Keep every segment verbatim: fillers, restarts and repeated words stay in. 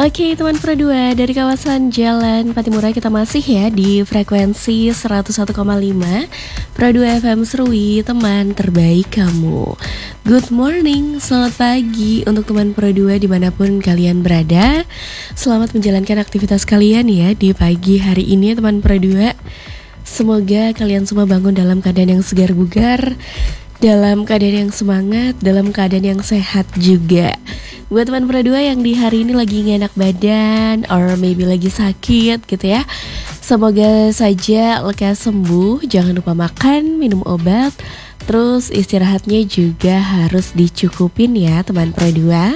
Oke teman Pro dua, dari kawasan Jalan Patimura kita masih ya di frekuensi seratus satu koma lima Pro dua F M Serui, teman terbaik kamu. Good morning, selamat pagi untuk teman Pro dua dimanapun kalian berada. Selamat menjalankan aktivitas kalian ya di pagi hari ini teman Pro dua. Semoga kalian semua bangun dalam keadaan yang segar bugar, dalam keadaan yang semangat, dalam keadaan yang sehat juga. Buat teman Pro dua yang di hari ini lagi gak enak badan, or maybe lagi sakit gitu ya, semoga saja lekas sembuh. Jangan lupa makan, minum obat, terus istirahatnya juga harus dicukupin ya teman Pro dua.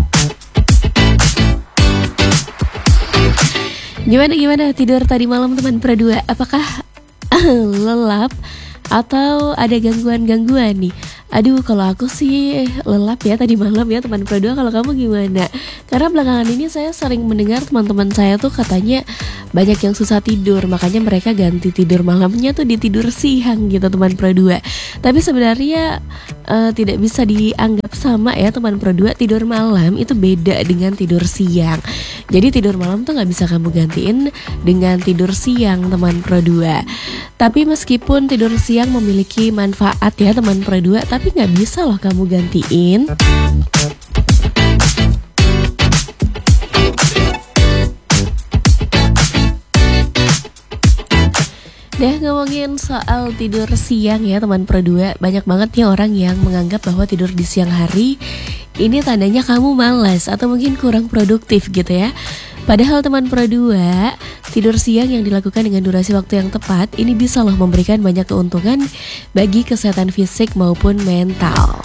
Gimana-gimana tidur tadi malam teman Pro dua? Apakah lelap atau ada gangguan-gangguan nih? Aduh, kalau aku sih lelap ya tadi malam ya teman Pro dua. Kalau kamu gimana? Karena belakangan ini saya sering mendengar teman-teman saya tuh katanya banyak yang susah tidur, makanya mereka ganti tidur malamnya tuh di tidur siang gitu teman Pro dua. Tapi sebenarnya uh, tidak bisa dianggap sama ya teman Pro dua. Tidur malam itu beda dengan tidur siang. Jadi tidur malam tuh gak bisa kamu gantiin dengan tidur siang teman Pro dua. Tapi meskipun tidur siang memiliki manfaat ya teman Pro dua, tapi gak bisa loh kamu gantiin. Nah, ngomongin soal tidur siang ya teman Pro dua, banyak banget nih orang yang menganggap bahwa tidur di siang hari ini tandanya kamu malas atau mungkin kurang produktif gitu ya. Padahal teman Pro dua, tidur siang yang dilakukan dengan durasi waktu yang tepat ini bisa loh memberikan banyak keuntungan bagi kesehatan fisik maupun mental.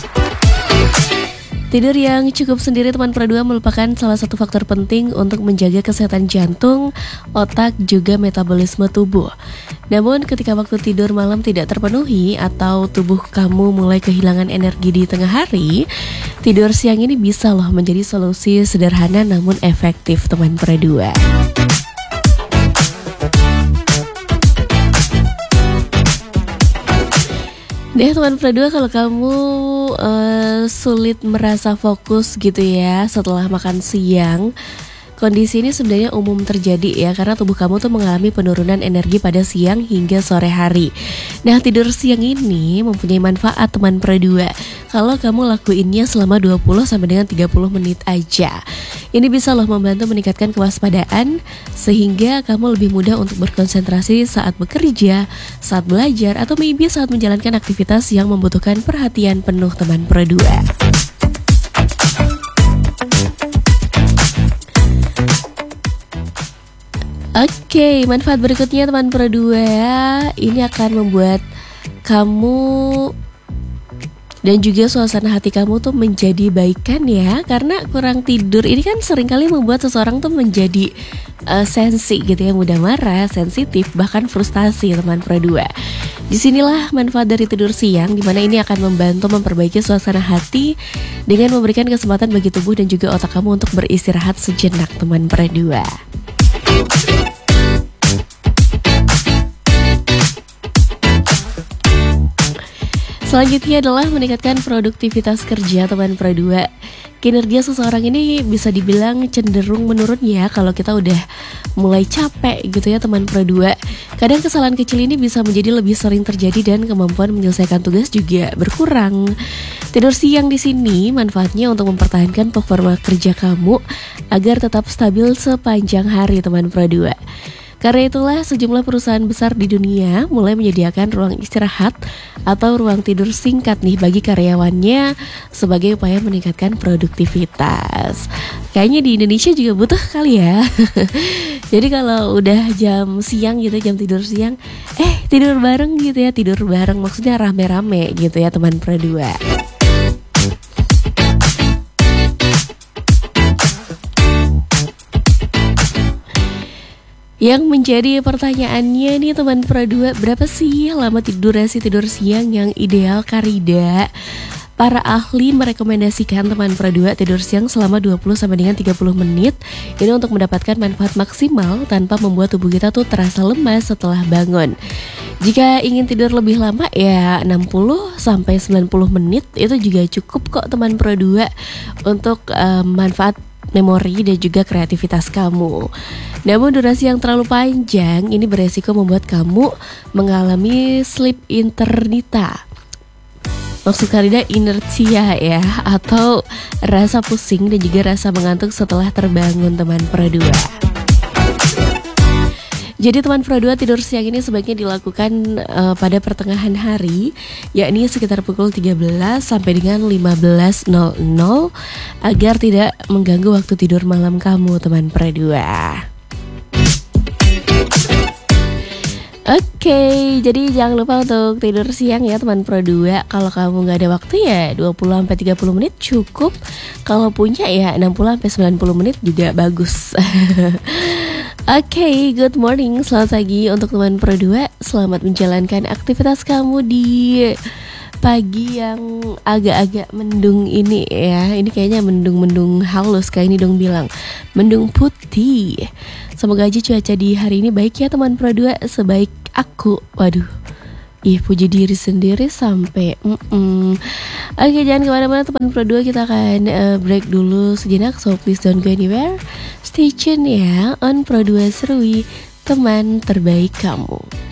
Tidur yang cukup sendiri teman Pro dua merupakan salah satu faktor penting untuk menjaga kesehatan jantung, otak, juga metabolisme tubuh. Namun ketika waktu tidur malam tidak terpenuhi atau tubuh kamu mulai kehilangan energi di tengah hari, tidur siang ini bisa loh menjadi solusi sederhana namun efektif teman Pro dua. Deh teman Pro dua, kalau kamu uh, sulit merasa fokus gitu ya setelah makan siang, kondisi ini sebenarnya umum terjadi ya, karena tubuh kamu tuh mengalami penurunan energi pada siang hingga sore hari. Nah, tidur siang ini mempunyai manfaat teman Pro dua kalau kamu lakuinnya selama dua puluh sampai dengan tiga puluh menit aja. Ini bisa loh membantu meningkatkan kewaspadaan sehingga kamu lebih mudah untuk berkonsentrasi saat bekerja, saat belajar, atau maybe saat menjalankan aktivitas yang membutuhkan perhatian penuh teman Pro dua. Oke, manfaat berikutnya teman Pro dua, ini akan membuat kamu dan juga suasana hati kamu tuh menjadi baikan ya. Karena kurang tidur ini kan seringkali membuat seseorang tuh menjadi uh, sensi gitu ya, mudah marah, sensitif, bahkan frustasi teman Pro dua. Disinilah manfaat dari tidur siang, dimana ini akan membantu memperbaiki suasana hati dengan memberikan kesempatan bagi tubuh dan juga otak kamu untuk beristirahat sejenak teman Pro dua. Selanjutnya adalah meningkatkan produktivitas kerja teman Pro dua. Kinerja seseorang ini bisa dibilang cenderung menurun ya kalau kita udah mulai capek gitu ya teman Pro dua. Kadang kesalahan kecil ini bisa menjadi lebih sering terjadi dan kemampuan menyelesaikan tugas juga berkurang. Tidur siang di sini manfaatnya untuk mempertahankan performa kerja kamu agar tetap stabil sepanjang hari teman Pro dua. Karena itulah sejumlah perusahaan besar di dunia mulai menyediakan ruang istirahat atau ruang tidur singkat nih bagi karyawannya sebagai upaya meningkatkan produktivitas. Kayaknya di Indonesia juga butuh kali ya. Jadi kalau udah jam siang gitu, jam tidur siang, eh tidur bareng gitu ya, tidur bareng maksudnya rame-rame gitu ya teman Pro dua. Yang menjadi pertanyaannya nih teman Pro dua, berapa sih lama durasi tidur siang yang ideal Karida? Para ahli merekomendasikan teman Pro dua tidur siang selama dua puluh sampai dengan tiga puluh menit. Ini untuk mendapatkan manfaat maksimal tanpa membuat tubuh kita tuh terasa lemas setelah bangun. Jika ingin tidur lebih lama ya enam puluh sampai sembilan puluh menit itu juga cukup kok teman Pro dua untuk uh, manfaat memori dan juga kreativitas kamu. Namun durasi yang terlalu panjang ini beresiko membuat kamu mengalami sleep internita. Maksud kalian inertia ya, atau rasa pusing dan juga rasa mengantuk setelah terbangun teman Pro dua. Jadi teman Pro dua, tidur siang ini sebaiknya dilakukan uh, pada pertengahan hari, yakni sekitar pukul tiga belas sampai dengan lima belas nol nol agar tidak mengganggu waktu tidur malam kamu teman Pro dua. Oke, jadi jangan lupa untuk tidur siang ya teman Pro dua. Kalau kamu gak ada waktu ya dua puluh sampai tiga puluh menit cukup. Kalau punya ya enam puluh sampai sembilan puluh menit juga bagus. Oke, okay, good morning, selamat pagi untuk teman Pro dua. Selamat menjalankan aktivitas kamu di pagi yang agak-agak mendung ini ya. Ini kayaknya mendung-mendung halus, kayak ini dong bilang mendung putih. Semoga aja cuaca di hari ini baik ya teman Pro dua, sebaik aku. Waduh, ih puji diri sendiri sampai mm-mm. Oke, jangan kemana-mana teman Pro dua, kita akan uh, break dulu sejenak. So please don't go anywhere, stay tune ya on Pro dua Serui, teman terbaik kamu.